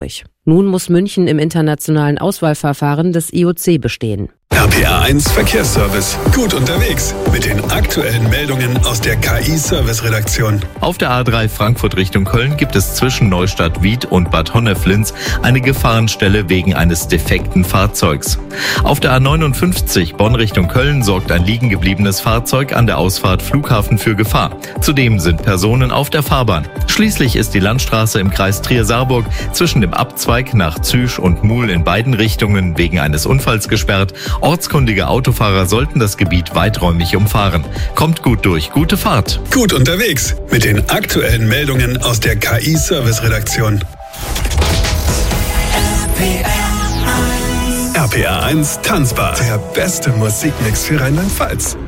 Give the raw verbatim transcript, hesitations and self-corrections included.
Nun muss München im internationalen Auswahlverfahren des I O C bestehen. R P R eins Verkehrsservice. Gut unterwegs mit den aktuellen Meldungen aus der K I-Service-Redaktion. Auf der A drei Frankfurt Richtung Köln gibt es zwischen Neustadt-Wied und Bad Honneflins eine Gefahrenstelle wegen eines defekten Fahrzeugs. Auf der A neunundfünfzig Bonn Richtung Köln sorgt ein liegen gebliebenes Fahrzeug an der Ausfahrt Flughafen für Gefahr. Zudem sind Personen auf der Fahrbahn. Schließlich ist die Landstraße im Kreis Trier-Saarburg zwischen dem Abzweig nach Züsch und Muhl in beiden Richtungen wegen eines Unfalls gesperrt. Ortskundige Autofahrer sollten das Gebiet weiträumig umfahren. Kommt gut durch, gute Fahrt. Gut unterwegs mit den aktuellen Meldungen aus der K I-Service-Redaktion. R P R eins Tanzbar. Der beste Musikmix für Rheinland-Pfalz.